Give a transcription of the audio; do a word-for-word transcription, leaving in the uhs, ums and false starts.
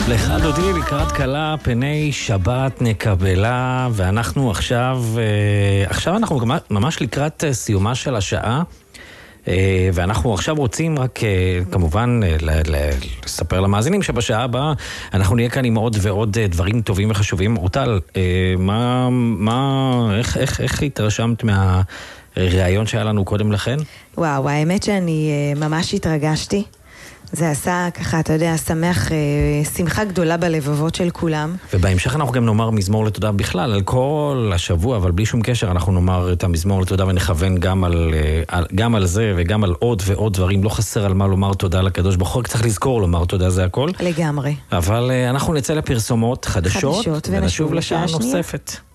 לך דודי לקראת קלה פני שבת נקבלה, ואנחנו עכשיו עכשיו אנחנו ממש לקראת סיומה של השעה, ואנחנו עכשיו רוצים רק כמובן לספר למאזינים שבשעה הבאה אנחנו נהיה כאן עם עוד ועוד דברים טובים וחשובים. רוטל, מה מה איך איך איך התרשמת מהראיון שהיה לנו קודם לכן? וואו, האמת שאני ממש התרגשתי. זה עשה ככה, אתה יודע, שמח, שמחה גדולה בלבבות של כולם. ובהמשך אנחנו גם נאמר מזמור לתודה בכלל, על כל השבוע, אבל בלי שום קשר אנחנו נאמר את המזמור לתודה ונכוון גם על, גם על זה וגם על עוד ועוד דברים. לא חסר על מה לומר תודה לקדוש ברוך הוא, צריך לזכור לומר תודה, זה הכל. לגמרי. אבל אנחנו נצא לפרסומות חדשות, חדשות ונשוב לשעה נוספת.